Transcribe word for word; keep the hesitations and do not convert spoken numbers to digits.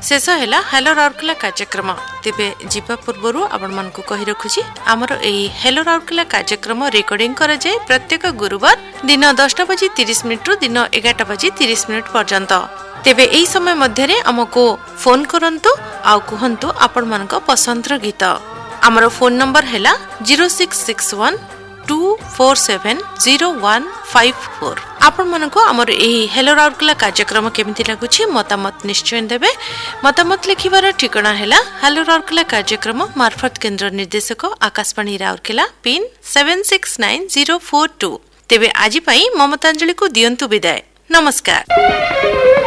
शेष है हेलो राउरकेला कार्यक्रम तेबे जीवा पूर्व आपण मन को कही रखुची आमर एई हेलो राउरकेला कार्यक्रम रेकर्डिंग करा जाए प्रत्येक गुरुवार दिन दसटा बजी तीस मिनिट रु दिन एगारटा बजी तीस मिनिट पर्यंत। तेबे एई समय मध्यरे हमको फोन करंतु आ कहंतु आपण मन को पसंदर गीत। आमर फोन नंबर हैला zero six six one two four seven zero one five four. आपण मन को आमर एही हेलो राउरकेला कार्यक्रम केमिति लागुछि मतामत निश्चय देबे। मतामत लिखिबार ठिकाना हैला हेलो राउरकेला कार्यक्रम मार्फत केंद्र निर्देशक Akashvani Rourkela pin seven six nine zero four to. तेबे आजि पई ममतांजलि को दियंतु विदाय। नमस्कार।